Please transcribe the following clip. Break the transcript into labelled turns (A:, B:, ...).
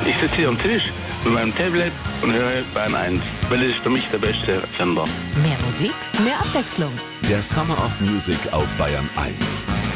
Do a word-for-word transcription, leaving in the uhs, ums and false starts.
A: Ich sitze hier am Tisch mit meinem Tablet und höre Bayern eins, weil das ist für mich der beste Sender.
B: Mehr Musik, mehr Abwechslung.
C: Der Summer of Music auf Bayern eins.